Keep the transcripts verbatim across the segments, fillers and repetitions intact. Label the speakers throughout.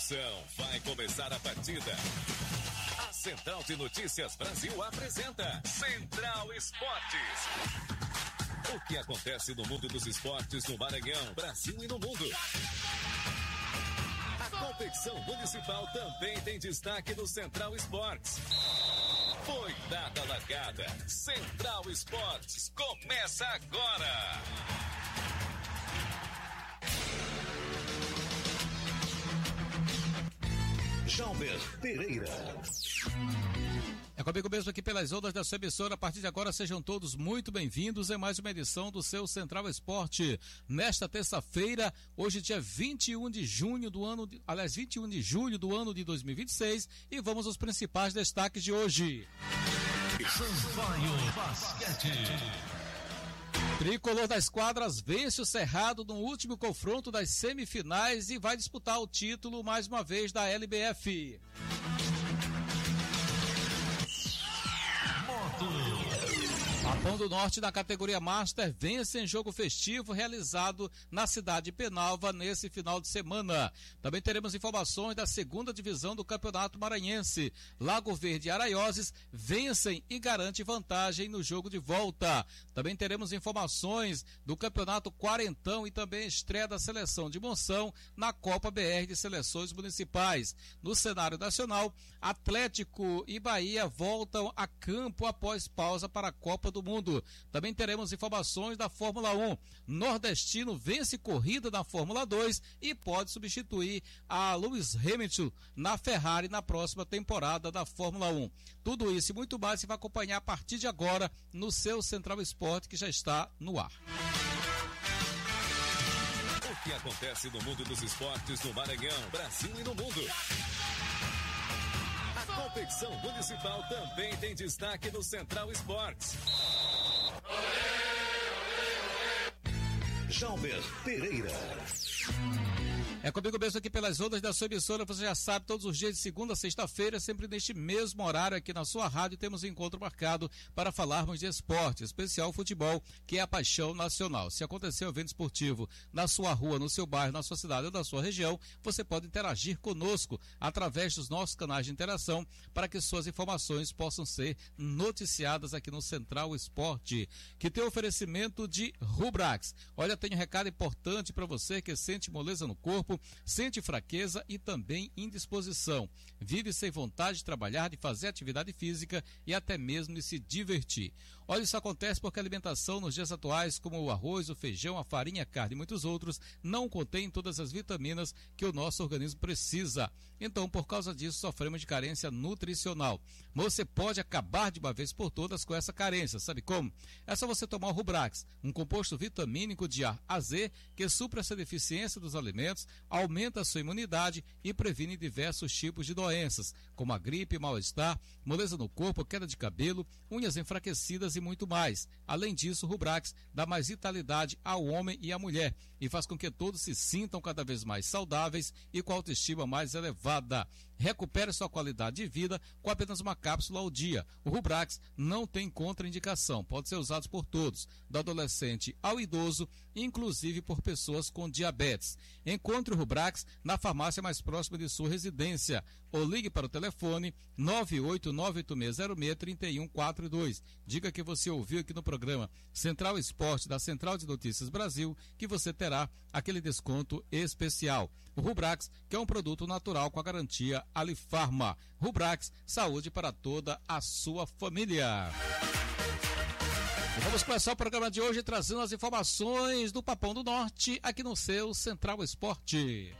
Speaker 1: Atenção, vai começar a partida. A Central de Notícias Brasil apresenta Central Esportes. O que acontece no mundo dos esportes no Maranhão, Brasil e no mundo. A competição municipal também tem destaque no Central Esportes. Foi dada a largada. Central Esportes começa agora. Jalber Pereira.
Speaker 2: É comigo mesmo aqui pelas ondas da sua emissora. A partir de agora, sejam todos muito bem-vindos em mais uma edição do seu Central Esporte. Nesta terça-feira, hoje dia vinte e um de junho do ano, de, aliás, vinte e um de julho do ano de dois mil e vinte e seis, e vamos aos principais destaques de hoje. Sampaio Basquete. Tricolor das Quadras vence o Cerrado no último confronto das semifinais e vai disputar o título mais uma vez da L B F. Papão do Norte na categoria Master vence em jogo festivo realizado na cidade de Penalva nesse final de semana. Também teremos informações da segunda divisão do Campeonato Maranhense. Lago Verde e Araioses vencem e garante vantagem no jogo de volta. Também teremos informações do Campeonato Quarentão e também estreia da seleção de Monção na Copa B R de Seleções Municipais. No cenário nacional, Atlético e Bahia voltam a campo após pausa para a Copa do Mundo. Também teremos informações da Fórmula um. Nordestino vence corrida na Fórmula dois e pode substituir a Lewis Hamilton na Ferrari na próxima temporada da Fórmula um. Tudo isso e muito mais você vai acompanhar a partir de agora no seu Central Esporte, que já está no ar.
Speaker 1: O que acontece no mundo dos esportes no Maranhão, Brasil e no mundo. A competição municipal também tem destaque no Central Esportes. Jalber Pereira.
Speaker 2: É comigo mesmo aqui pelas ondas da sua emissora, você já sabe, todos os dias de segunda a sexta-feira, sempre neste mesmo horário aqui na sua rádio, temos um encontro marcado para falarmos de esporte, especial futebol, que é a paixão nacional. Se acontecer um evento esportivo na sua rua, no seu bairro, na sua cidade ou na sua região, você pode interagir conosco através dos nossos canais de interação para que suas informações possam ser noticiadas aqui no Central Esporte, que tem oferecimento de Rubrax. Olha, tem um recado importante para você que sente moleza no corpo, sente fraqueza e também indisposição. Vive sem vontade de trabalhar, de fazer atividade física e até mesmo de se divertir. Olha, isso acontece porque a alimentação nos dias atuais, como o arroz, o feijão, a farinha, a carne e muitos outros, não contém todas as vitaminas que o nosso organismo precisa. Então, por causa disso, sofremos de carência nutricional. Mas você pode acabar de uma vez por todas com essa carência. Sabe como? É só você tomar o Rubrax, um composto vitamínico de A a Z que supra essa deficiência dos alimentos, aumenta a sua imunidade e previne diversos tipos de doenças, como a gripe, mal-estar, moleza no corpo, queda de cabelo, unhas enfraquecidas e muito mais. Além disso, o Rubrax dá mais vitalidade ao homem e à mulher e faz com que todos se sintam cada vez mais saudáveis e com a autoestima mais elevada. Recupere sua qualidade de vida com apenas uma cápsula ao dia. O Rubrax não tem contraindicação, pode ser usado por todos, do adolescente ao idoso, inclusive por pessoas com diabetes. Encontre o Rubrax na farmácia mais próxima de sua residência ou ligue para o telefone nove oito nove oito seis zero seis três um quatro dois. Diga que você ouviu aqui no programa Central Esporte da Central de Notícias Brasil, que você terá aquele desconto especial. O Rubrax, que é um produto natural com a garantia Alifarma. Rubrax, saúde para toda a sua família. E vamos começar o programa de hoje trazendo as informações do Papão do Norte aqui no seu Central Esporte.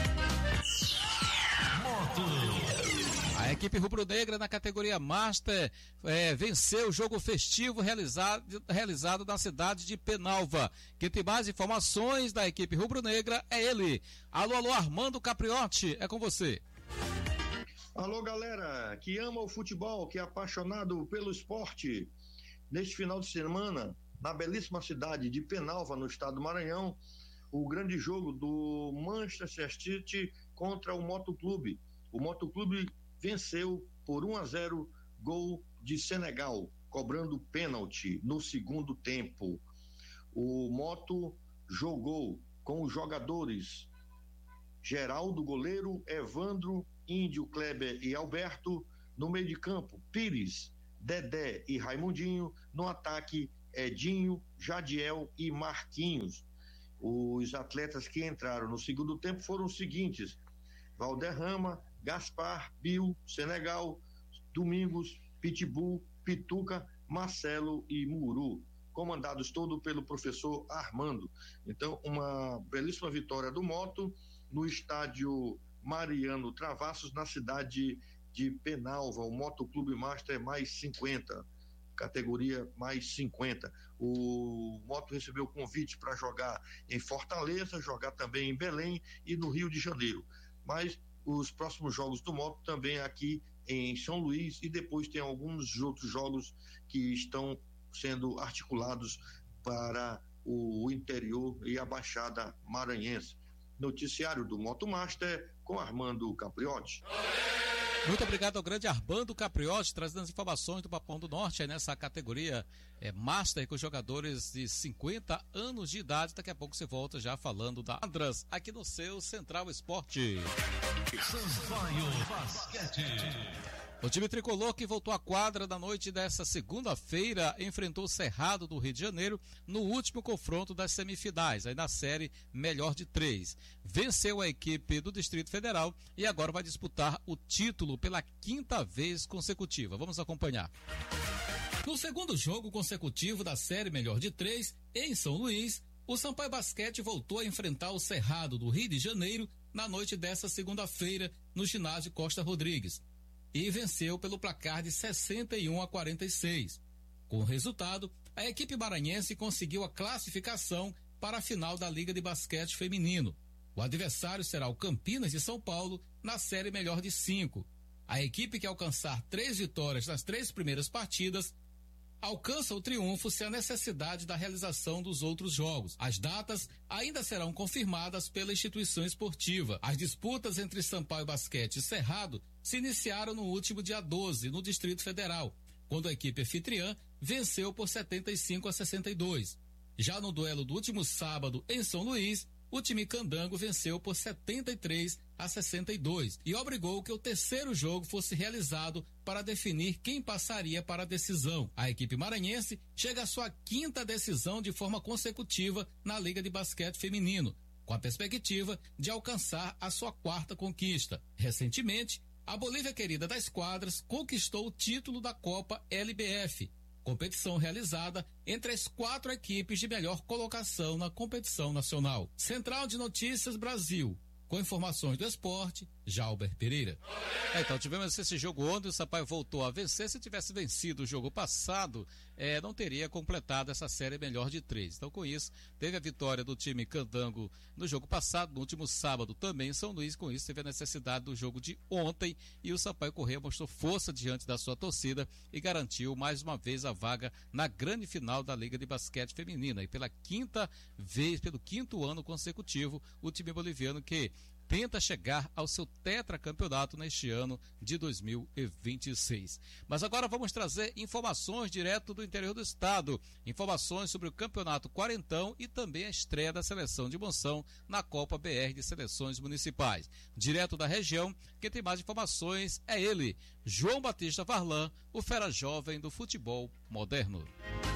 Speaker 2: A equipe rubro-negra na categoria Master é, venceu o jogo festivo realizado, realizado na cidade de Penalva. Quem tem mais informações da equipe rubro-negra é ele. Alô, alô, Armando Capriotti, é com você.
Speaker 3: Alô, galera que ama o futebol, que é apaixonado pelo esporte. Neste final de semana, na belíssima cidade de Penalva, no estado do Maranhão, o grande jogo do Manchester City contra o Motoclube. O Motoclube venceu por um a zero, gol de Senegal, cobrando pênalti no segundo tempo. O Moto jogou com os jogadores Geraldo, goleiro, Evandro, Índio, Kleber e Alberto. No meio de campo, Pires, Dedé e Raimundinho. No ataque, Edinho, Jadiel e Marquinhos. Os atletas que entraram no segundo tempo foram os seguintes: Valderrama, Gaspar, Bill, Senegal, Domingos, Pitbull, Pituca, Marcelo e Muru, comandados todo pelo professor Armando. Então, uma belíssima vitória do Moto no estádio Mariano Travassos, na cidade de Penalva. O Moto Clube Master mais cinquenta, categoria mais cinquenta. O Moto recebeu convite para jogar em Fortaleza, jogar também em Belém e no Rio de Janeiro. Mas os próximos jogos do Moto também aqui em São Luís, e depois tem alguns outros jogos que estão sendo articulados para o interior e a Baixada Maranhense. Noticiário do Moto Master com Armando Capriotti.
Speaker 2: Muito obrigado ao grande Armando Capriotti, trazendo as informações do Papão do Norte aí nessa categoria é, Master, com jogadores de cinquenta anos de idade. Daqui a pouco você volta já falando da Andras, aqui no seu Central Esporte. Sampaio Basquete. O time tricolor, que voltou à quadra na noite dessa segunda-feira, enfrentou o Cerrado do Rio de Janeiro no último confronto das semifinais, aí na série melhor de três. Venceu a equipe do Distrito Federal e agora vai disputar o título pela quinta vez consecutiva. Vamos acompanhar. No segundo jogo consecutivo da série melhor de três, em São Luís, o Sampaio Basquete voltou a enfrentar o Cerrado do Rio de Janeiro na noite dessa segunda-feira no ginásio Costa Rodrigues, e venceu pelo placar de sessenta e um a quarenta e seis. Com o resultado, a equipe maranhense conseguiu a classificação para a final da Liga de Basquete Feminino. O adversário será o Campinas de São Paulo na série melhor de cinco. A equipe que alcançar três vitórias nas três primeiras partidas alcança o triunfo sem a necessidade da realização dos outros jogos. As datas ainda serão confirmadas pela instituição esportiva. As disputas entre Sampaio Basquete e Cerrado se iniciaram no último dia doze, no Distrito Federal, quando a equipe anfitriã venceu por setenta e cinco a sessenta e dois. Já no duelo do último sábado, em São Luís, o time candango venceu por setenta e três a sessenta e dois e obrigou que o terceiro jogo fosse realizado para definir quem passaria para a decisão. A equipe maranhense chega à sua quinta decisão de forma consecutiva na Liga de Basquete Feminino, com a perspectiva de alcançar a sua quarta conquista. Recentemente, a Bolívia Querida das Quadras conquistou o título da Copa L B F, competição realizada entre as quatro equipes de melhor colocação na competição nacional. Central de Notícias Brasil, com informações do esporte, Jalber Pereira. É, então tivemos esse jogo ontem, o Sampaio voltou a vencer. Se tivesse vencido o jogo passado, é, não teria completado essa série melhor de três. Então, com isso, teve a vitória do time candango no jogo passado, no último sábado também em São Luís. Com isso, teve a necessidade do jogo de ontem e o Sampaio Corrêa mostrou força diante da sua torcida e garantiu mais uma vez a vaga na grande final da Liga de Basquete Feminina. E pela quinta vez, pelo quinto ano consecutivo, o time boliviano que tenta chegar ao seu tetracampeonato neste ano de dois mil e vinte e seis. Mas agora vamos trazer informações direto do interior do estado, informações sobre o Campeonato Quarentão e também a estreia da seleção de Monção na Copa B R de Seleções Municipais. Direto da região, quem tem mais informações é ele, João Batista Varlan, o fera jovem do futebol moderno.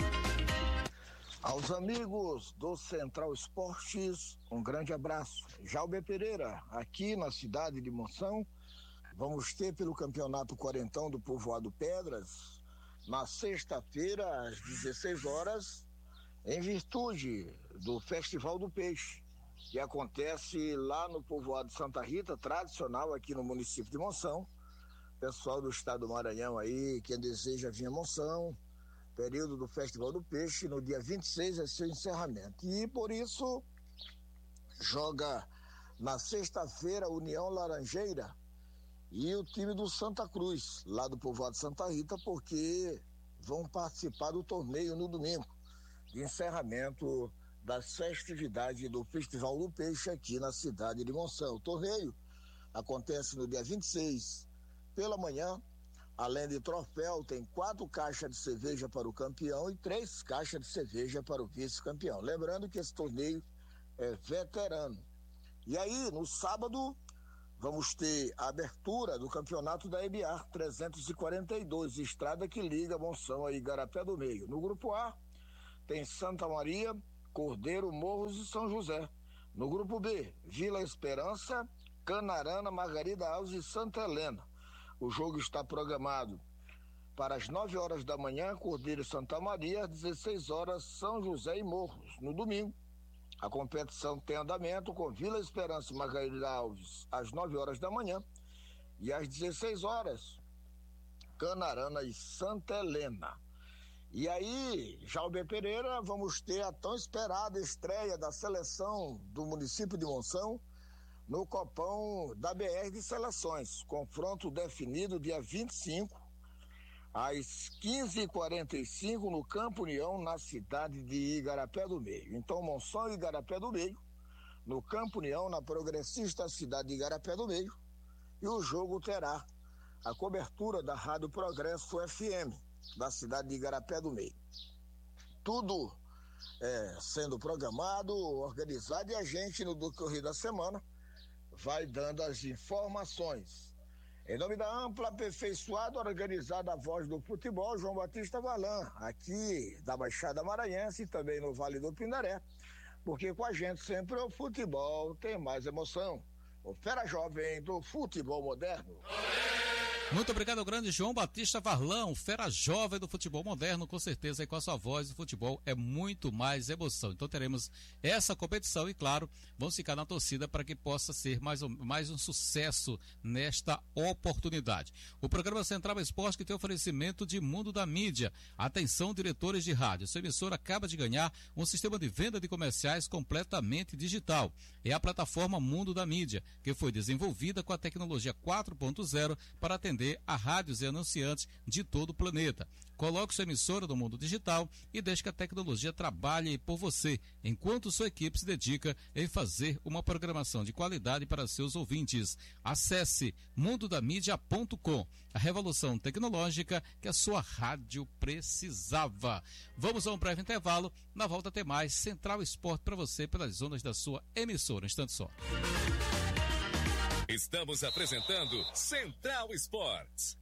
Speaker 4: Aos amigos do Central Esportes, um grande abraço. Jalber Pereira, aqui na cidade de Monção, vamos ter pelo Campeonato Quarentão do Povoado Pedras, na sexta-feira, às dezesseis horas, em virtude do Festival do Peixe, que acontece lá no Povoado Santa Rita, tradicional aqui no município de Monção. Pessoal do estado do Maranhão aí, quem deseja vir a Monção, período do Festival do Peixe, no dia vinte e seis é seu encerramento. E por isso, joga na sexta-feira União Laranjeira e o time do Santa Cruz, lá do Povoado Santa Rita, porque vão participar do torneio no domingo, de encerramento das festividades do Festival do Peixe aqui na cidade de Monção. O torneio acontece no dia vinte e seis, pela manhã. Além de troféu, tem quatro caixas de cerveja para o campeão e três caixas de cerveja para o vice-campeão. Lembrando que esse torneio é veterano. E aí, no sábado, vamos ter a abertura do campeonato da E B A trezentos e quarenta e dois, estrada que liga Monção a Igarapé do Meio. No grupo A, tem Santa Maria, Cordeiro, Morros e São José. No grupo B, Vila Esperança, Canarana, Margarida Alves e Santa Helena. O jogo está programado para as nove horas da manhã, Cordeiro e Santa Maria, às dezesseis horas, São José e Morros. No domingo, a competição tem andamento com Vila Esperança e Margarida Alves às nove horas da manhã e às dezesseis horas, Canarana e Santa Helena. E aí, Jalber Pereira, vamos ter a tão esperada estreia da seleção do município de Monção no Copão da B R de Seleções. Confronto definido dia vinte e cinco, às quinze e quarenta e cinco, no Campo União, na cidade de Igarapé do Meio. Então, Monção e Igarapé do Meio, no Campo União, na progressista cidade de Igarapé do Meio, e o jogo terá a cobertura da Rádio Progresso F M, da cidade de Igarapé do Meio. Tudo é, sendo programado, organizado, e a gente, no decorrer da semana, vai dando as informações. Em nome da ampla, aperfeiçoada, organizada Voz do Futebol, João Batista Valan, aqui da Baixada Maranhense e também no Vale do Pindaré, porque com a gente sempre o futebol tem mais emoção. O Fera Jovem do Futebol Moderno.
Speaker 2: Muito obrigado ao grande João Batista Varlão, fera jovem do futebol moderno, com certeza, e com a sua voz, o futebol é muito mais emoção. Então teremos essa competição e, claro, vamos ficar na torcida para que possa ser mais um, mais um sucesso nesta oportunidade. O programa Central Esporte, que tem oferecimento de Mundo da Mídia. Atenção, diretores de rádio, sua emissora acaba de ganhar um sistema de venda de comerciais completamente digital. É a plataforma Mundo da Mídia, que foi desenvolvida com a tecnologia quatro ponto zero para atender a rádios e anunciantes de todo o planeta. Coloque sua emissora no mundo digital e deixe que a tecnologia trabalhe por você, enquanto sua equipe se dedica em fazer uma programação de qualidade para seus ouvintes. Acesse mundo da mídia ponto com, a revolução tecnológica que a sua rádio precisava. Vamos a um breve intervalo, na volta tem mais Central Esporte para você pelas ondas da sua emissora. Um instante só.
Speaker 1: Estamos apresentando Central Esportes.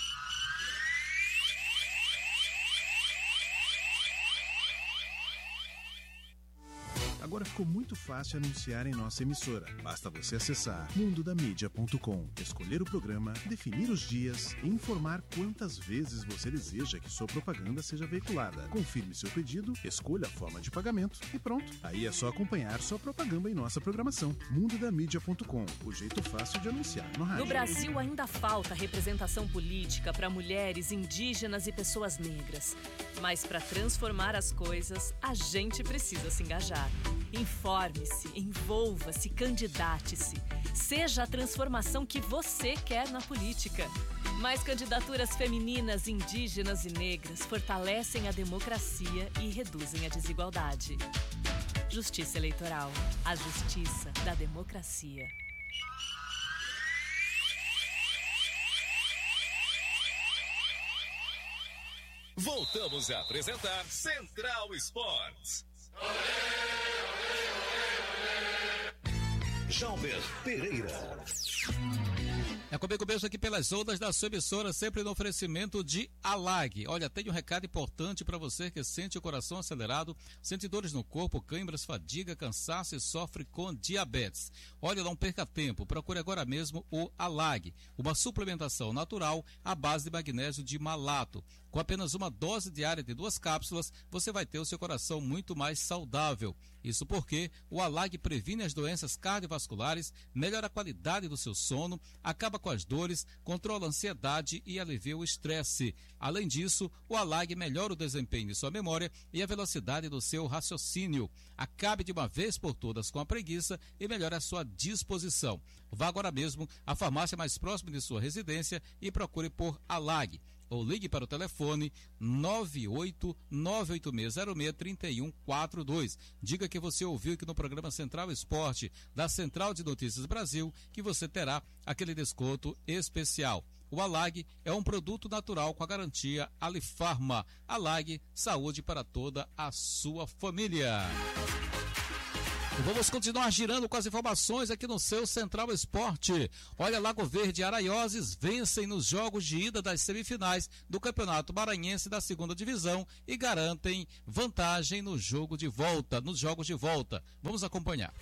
Speaker 5: Agora ficou muito fácil anunciar em nossa emissora. Basta você acessar mundo da mídia ponto com, escolher o programa, definir os dias e informar quantas vezes você deseja que sua propaganda seja veiculada. Confirme seu pedido, escolha a forma de pagamento e pronto. Aí é só acompanhar sua propaganda em nossa programação. mundo da mídia ponto com, o jeito fácil de anunciar no rádio.
Speaker 6: No Brasil ainda falta representação política para mulheres, indígenas e pessoas negras. Mas para transformar as coisas, a gente precisa se engajar. Informe-se, envolva-se, candidate-se. Seja a transformação que você quer na política. Mais candidaturas femininas, indígenas e negras fortalecem a democracia e reduzem a desigualdade. Justiça Eleitoral. A justiça da democracia.
Speaker 1: Voltamos a apresentar Central Esportes. Jalber Pereira.
Speaker 2: É comigo mesmo aqui pelas ondas da sua emissora, sempre no oferecimento de Alag. Olha, tem um recado importante para você que sente o coração acelerado, sente dores no corpo, câimbras, fadiga, cansaço e sofre com diabetes. Olha, não perca tempo, procure agora mesmo o Alag, uma suplementação natural à base de magnésio de malato. Com apenas uma dose diária de duas cápsulas, você vai ter o seu coração muito mais saudável. Isso porque o Alag previne as doenças cardiovasculares, melhora a qualidade do seu sono, acaba com as dores, controla a ansiedade e alivia o estresse. Além disso, o Alag melhora o desempenho de sua memória e a velocidade do seu raciocínio. Acabe de uma vez por todas com a preguiça e melhore a sua disposição. Vá agora mesmo à farmácia mais próxima de sua residência e procure por Alag. Ou ligue para o telefone nove oito nove oito seis zero seis três um quatro dois. Diga que você ouviu aqui no programa Central Esporte, da Central de Notícias Brasil, que você terá aquele desconto especial. O Alag é um produto natural com a garantia Alifarma. Alag, saúde para toda a sua família. Vamos continuar girando com as informações aqui no seu Central Esporte. Olha, Lago Verde e Araioses vencem nos jogos de ida das semifinais do Campeonato Maranhense da segunda Divisão e garantem vantagem no jogo de volta, nos jogos de volta. Vamos acompanhar.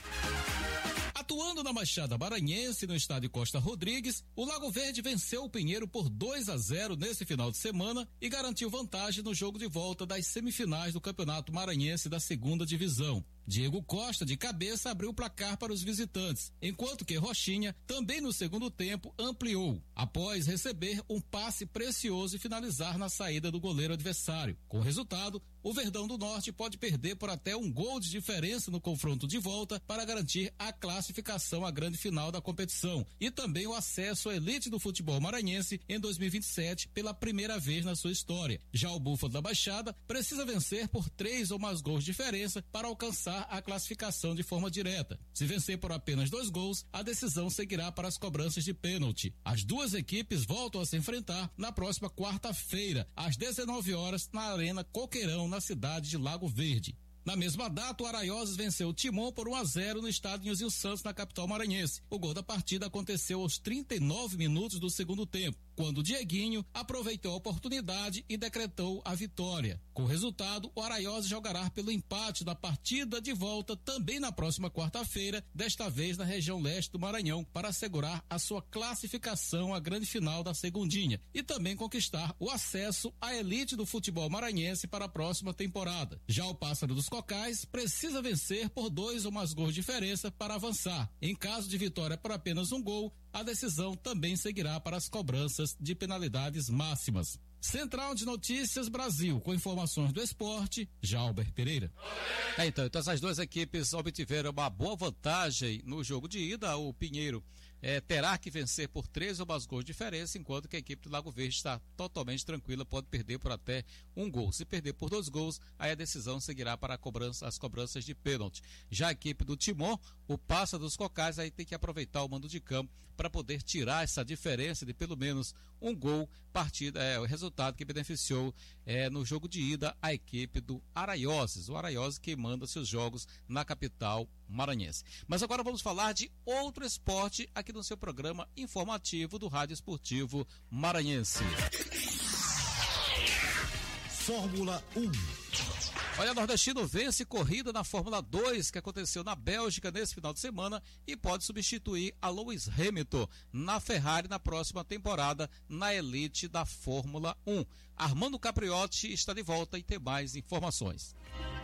Speaker 2: Atuando na Baixada Maranhense, no estádio Costa Rodrigues, o Lago Verde venceu o Pinheiro por dois a zero nesse final de semana e garantiu vantagem no jogo de volta das semifinais do Campeonato Maranhense da segunda Divisão. Diego Costa, de cabeça, abriu o placar para os visitantes, enquanto que Rochinha, também no segundo tempo, ampliou, após receber um passe precioso e finalizar na saída do goleiro adversário. Com o resultado, o Verdão do Norte pode perder por até um gol de diferença no confronto de volta para garantir a classificação à grande final da competição e também o acesso à elite do futebol maranhense em dois mil e vinte e sete pela primeira vez na sua história. Já o Búfalo da Baixada precisa vencer por três ou mais gols de diferença para alcançar a classificação de forma direta. Se vencer por apenas dois gols, a decisão seguirá para as cobranças de pênalti. As duas equipes voltam a se enfrentar na próxima quarta-feira, às dezenove horas, na Arena Coqueirão, na cidade de Lago Verde. Na mesma data, o Araioses venceu o Timon por um a zero no estádio Nilzinho Santos, na capital maranhense. O gol da partida aconteceu aos trinta e nove minutos do segundo tempo, quando o Dieguinho aproveitou a oportunidade e decretou a vitória. Com o resultado, o Araioses jogará pelo empate da partida de volta também na próxima quarta-feira, desta vez na região leste do Maranhão, para assegurar a sua classificação à grande final da segundinha e também conquistar o acesso à elite do futebol maranhense para a próxima temporada. Já o Pássaro dos Cocais precisa vencer por dois ou mais gols de diferença para avançar. Em caso de vitória por apenas um gol, a decisão também seguirá para as cobranças de penalidades máximas. Central de Notícias Brasil, com informações do esporte, Jalber Pereira. É, então, então essas duas equipes obtiveram uma boa vantagem no jogo de ida. O Pinheiro É, terá que vencer por três ou mais gols de diferença, enquanto que a equipe do Lago Verde está totalmente tranquila, pode perder por até um gol. Se perder por dois gols, aí a decisão seguirá para a cobrança, as cobranças de pênalti. Já a equipe do Timon, o Pássaro dos Cocais, aí tem que aproveitar o mando de campo para poder tirar essa diferença de pelo menos um gol, partida, é o resultado que beneficiou é, no jogo de ida a equipe do Araioses, o Araioses que manda seus jogos na capital maranhense. Mas agora vamos falar de outro esporte aqui no seu programa informativo do Rádio Esportivo Maranhense.
Speaker 1: Fórmula um.
Speaker 2: Olha, Nordestino vence corrida na Fórmula dois que aconteceu na Bélgica nesse final de semana e pode substituir a Lewis Hamilton na Ferrari na próxima temporada na elite da Fórmula um. Armando Capriotti está de volta e tem mais informações.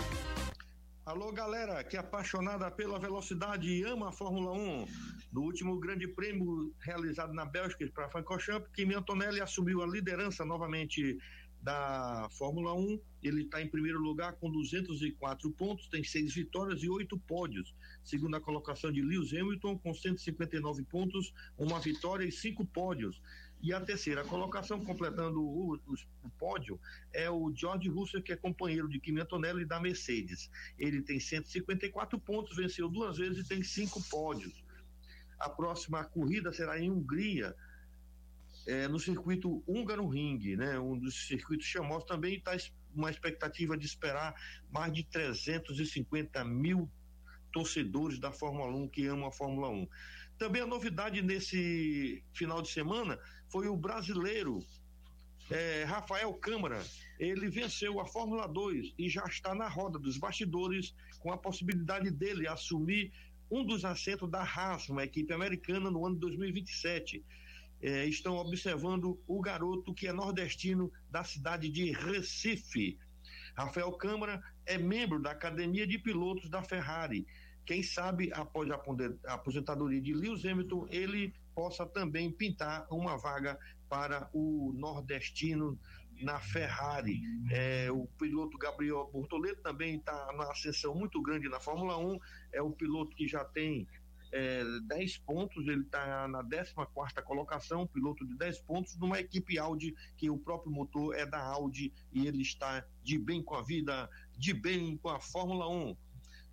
Speaker 3: Alô, galera que é apaixonada pela velocidade e ama a Fórmula um. No último grande prêmio realizado na Bélgica para Francorchamps, Kimi Antonelli assumiu a liderança novamente da Fórmula um. Ele está em primeiro lugar com duzentos e quatro pontos, tem seis vitórias e oito pódios. Segunda colocação de Lewis Hamilton com cento e cinquenta e nove pontos, uma vitória e cinco pódios. E a terceira colocação, completando o, o, o pódio, é o George Russell, que é companheiro de Kimi Antonelli da Mercedes. Ele tem cento e cinquenta e quatro pontos, venceu duas vezes e tem cinco pódios. A próxima corrida será em Hungria, é, no circuito Húngaro Ring, né? Um dos circuitos famosos. Também está uma expectativa de esperar mais de trezentos e cinquenta mil torcedores da Fórmula um que amam a Fórmula um. Também a novidade nesse final de semana foi o brasileiro é, Rafael Câmara. Ele venceu a Fórmula dois e já está na roda dos bastidores, com a possibilidade dele assumir um dos assentos da Haas, uma equipe americana, no ano de dois mil e vinte e sete. É, estão observando o garoto que é nordestino da cidade de Recife. Rafael Câmara é membro da Academia de Pilotos da Ferrari. Quem sabe, após a aposentadoria de Lewis Hamilton, ele possa também pintar uma vaga para o nordestino na Ferrari. É, o piloto Gabriel Bortoleto também está numa ascensão muito grande na Fórmula um, é o piloto que já tem é, dez pontos, ele está na décima quarta colocação, piloto de dez pontos, numa equipe Audi, que o próprio motor é da Audi, e ele está de bem com a vida, de bem com a Fórmula um.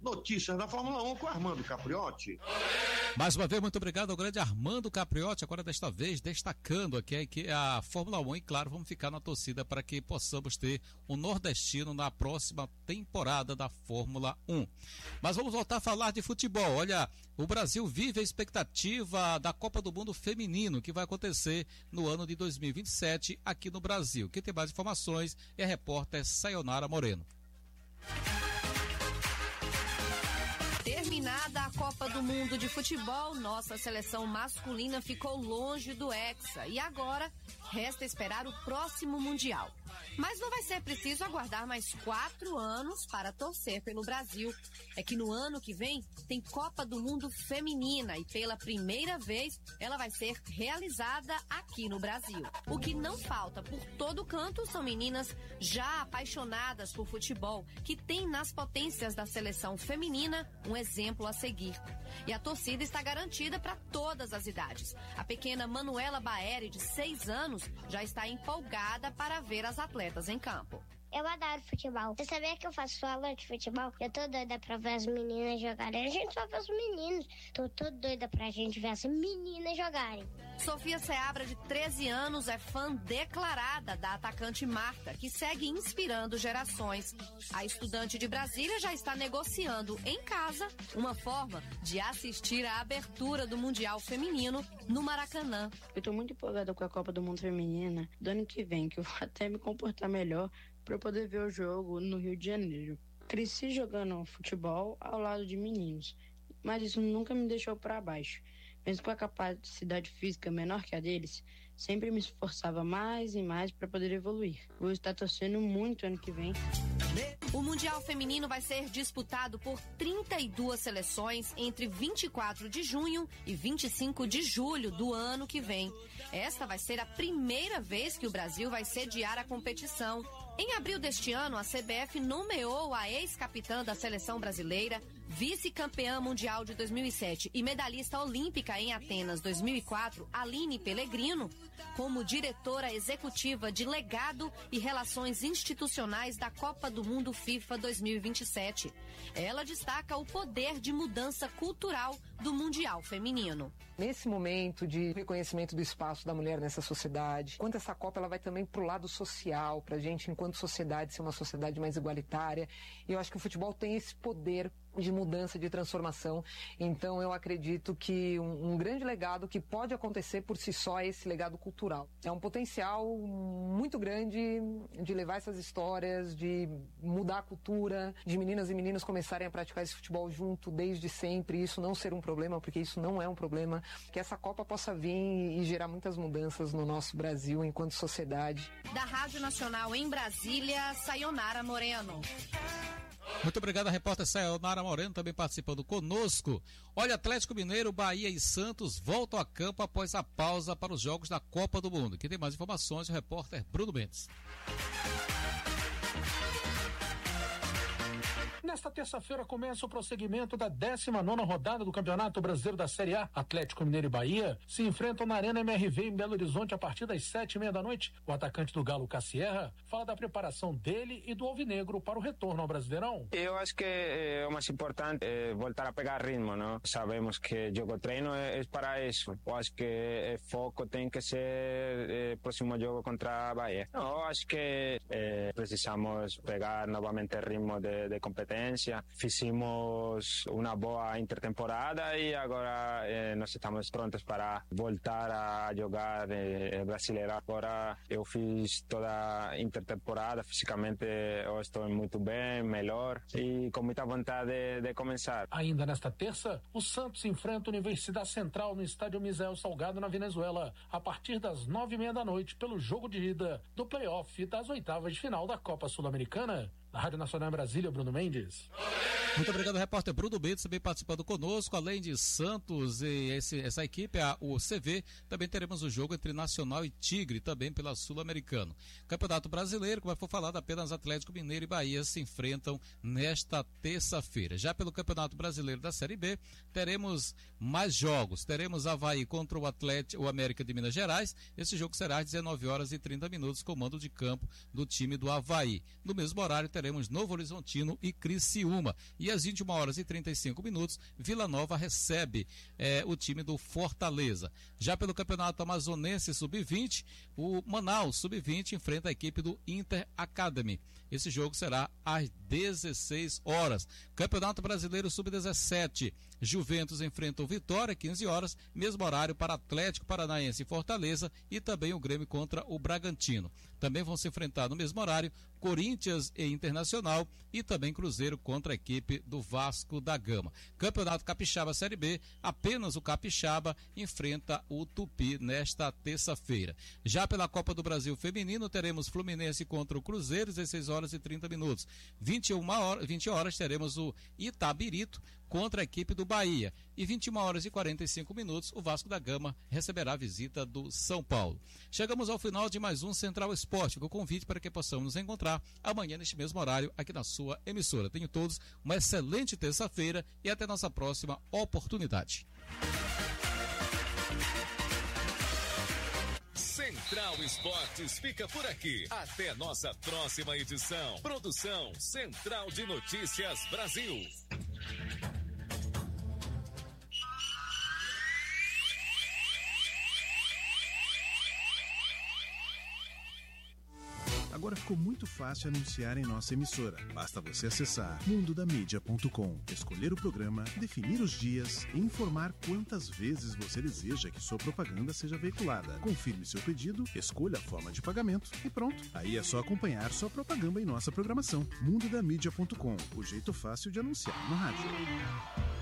Speaker 3: Notícias da Fórmula um com Armando Capriotti.
Speaker 2: Mais uma vez, muito obrigado ao grande Armando Capriotti, agora desta vez destacando aqui a Fórmula um, e claro, vamos ficar na torcida para que possamos ter um nordestino na próxima temporada da Fórmula um. Mas vamos voltar a falar de futebol. Olha, o Brasil vive a expectativa da Copa do Mundo Feminino, que vai acontecer no ano de dois mil e vinte e sete aqui no Brasil. Quem tem mais informações é a repórter Sayonara Moreno.
Speaker 7: Terminada a Copa do Mundo de Futebol, nossa seleção masculina ficou longe do Hexa e agora resta esperar o próximo Mundial. Mas não vai ser preciso aguardar mais quatro anos para torcer pelo Brasil. É que no ano que vem tem Copa do Mundo Feminina e pela primeira vez ela vai ser realizada aqui no Brasil. O que não falta por todo canto são meninas já apaixonadas por futebol, que tem nas potências da seleção feminina um exemplo a seguir. E a torcida está garantida para todas as idades. A pequena Manuela Baeri, de seis anos, já está empolgada para ver as atletas em campo.
Speaker 8: Eu adoro futebol. Você sabia que eu faço aula de futebol? Eu tô doida pra ver as meninas jogarem. A gente só vê os meninos. Tô toda doida pra gente ver as meninas jogarem.
Speaker 7: Sofia Seabra, de treze anos, é fã declarada da atacante Marta, que segue inspirando gerações. A estudante de Brasília já está negociando em casa uma forma de assistir à abertura do Mundial Feminino no Maracanã.
Speaker 9: Eu tô muito empolgada com a Copa do Mundo Feminina do ano que vem, que eu vou até me comportar melhor para poder ver o jogo no Rio de Janeiro. Cresci jogando futebol ao lado de meninos, mas isso nunca me deixou para baixo. Mesmo com a capacidade física menor que a deles, sempre me esforçava mais e mais para poder evoluir. Vou estar torcendo muito ano que vem.
Speaker 7: O Mundial Feminino vai ser disputado por trinta e duas seleções entre vinte e quatro de junho e vinte e cinco de julho do ano que vem. Esta vai ser a primeira vez que o Brasil vai sediar a competição. Em abril deste ano, a C B F nomeou a ex-capitã da seleção brasileira, vice-campeã mundial de dois mil e sete e medalhista olímpica em Atenas dois mil e quatro, Aline Pellegrino, como diretora executiva de legado e relações institucionais da Copa do Mundo FIFA dois mil e vinte e sete. Ela destaca o poder de mudança cultural do Mundial Feminino.
Speaker 10: Nesse momento de reconhecimento do espaço da mulher nessa sociedade, quanto essa Copa ela vai também para o lado social, para a gente, enquanto sociedade, ser uma sociedade mais igualitária. E eu acho que o futebol tem esse poder de mudança, de transformação. Então eu acredito que um, um grande legado que pode acontecer por si só é esse legado cultural. É um potencial muito grande de levar essas histórias, de mudar a cultura, de meninas e meninos começarem a praticar esse futebol junto desde sempre, isso não ser um problema, porque isso não é um problema, que essa Copa possa vir e gerar muitas mudanças no nosso Brasil enquanto sociedade.
Speaker 7: Da Rádio Nacional em Brasília, Sayonara Moreno.
Speaker 2: Muito obrigado, a repórter Sayonara Moreno, também participando conosco. Olha, Atlético Mineiro, Bahia e Santos voltam a campo após a pausa para os jogos da Copa do Mundo. Quem tem mais informações é o repórter Bruno Mendes.
Speaker 11: Nesta terça-feira começa o prosseguimento da décima nona rodada do Campeonato Brasileiro da Série A. Atlético Mineiro e Bahia se enfrentam na Arena M R V em Belo Horizonte a partir das sete e meia da noite. O atacante do Galo, Cassierra, fala da preparação dele e do Alvinegro para o retorno ao Brasileirão.
Speaker 12: Eu acho que é o mais importante é voltar a pegar ritmo, não? Sabemos que jogo treino é, é para isso. Eu acho que é, foco tem que ser o próximo jogo contra a Bahia. Não, eu acho que é, precisamos pegar novamente ritmo de, de competência. Fizemos uma boa intertemporada e agora eh, nós estamos prontos para voltar a jogar eh, brasileiro. Agora eu fiz toda a intertemporada, fisicamente eu estou muito bem, melhor e com muita vontade de, de começar.
Speaker 11: Ainda nesta terça, o Santos enfrenta a Universidade Central no estádio Misael Salgado, na Venezuela, a partir das nove e meia da noite, pelo jogo de ida do play-off das oitavas de final da Copa Sul-Americana. Na Rádio Nacional em Brasília, Bruno Mendes.
Speaker 2: Muito obrigado, repórter Bruno Mendes, também participando conosco. Além de Santos e esse, essa equipe, a, o C V, também teremos o jogo entre Nacional e Tigre, também pela Sul-Americano. Campeonato Brasileiro, como foi falado, apenas Atlético Mineiro e Bahia se enfrentam nesta terça-feira. Já pelo Campeonato Brasileiro da Série B, teremos mais jogos. Teremos Avaí contra o Atlético, o América de Minas Gerais. Esse jogo será às dezenove horas e trinta minutos, comando de campo do time do Avaí. No mesmo horário, teremos teremos Novo Horizontino e Criciúma. E às vinte e uma horas e trinta e cinco minutos, Vila Nova recebe é, o time do Fortaleza. Já pelo Campeonato Amazonense sub vinte, o Manaus sub vinte enfrenta a equipe do Inter Academy. Esse jogo será às dezesseis horas. Campeonato Brasileiro sub dezessete, Juventus enfrenta o Vitória, quinze horas, mesmo horário para Atlético Paranaense e Fortaleza, e também o Grêmio contra o Bragantino. Também vão se enfrentar no mesmo horário Corinthians e Internacional, e também Cruzeiro contra a equipe do Vasco da Gama. Campeonato Capixaba Série B, apenas o Capixaba enfrenta o Tupi nesta terça-feira. Já pela Copa do Brasil Feminino, teremos Fluminense contra o Cruzeiro, dezesseis horas e trinta minutos. vinte e uma horas, vinte horas teremos o Itabirito contra a equipe do Bahia. E vinte e uma horas e quarenta e cinco minutos, o Vasco da Gama receberá a visita do São Paulo. Chegamos ao final de mais um Central Esporte, com o convite para que possamos nos encontrar amanhã neste mesmo horário aqui na sua emissora. Tenham todos uma excelente terça-feira e até nossa próxima oportunidade.
Speaker 1: Central Esportes fica por aqui. Até nossa próxima edição. Produção Central de Notícias Brasil.
Speaker 5: Agora ficou muito fácil anunciar em nossa emissora. Basta você acessar mundo da mídia ponto com, escolher o programa, definir os dias e informar quantas vezes você deseja que sua propaganda seja veiculada. Confirme seu pedido, escolha a forma de pagamento e pronto. Aí é só acompanhar sua propaganda em nossa programação. mundo da mídia ponto com, o jeito fácil de anunciar no rádio.